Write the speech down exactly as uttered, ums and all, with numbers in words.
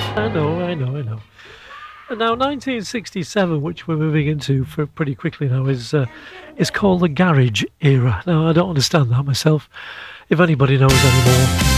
I know, I know, I know. And now, nineteen sixty-seven, which we're moving into for pretty quickly now, is uh, is called the garage era. Now, I don't understand that myself. If anybody knows anymore,